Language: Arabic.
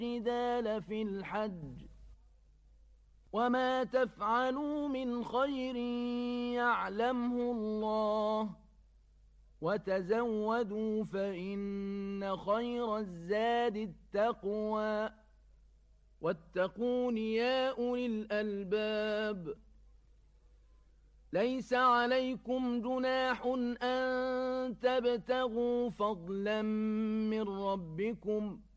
الجدال في الحج وما تفعلوا من خير يعلمه الله وتزودوا فإن خير الزاد التقوى واتقون يا أولي الألباب ليس عليكم جناح أن تبتغوا فضلا من ربكم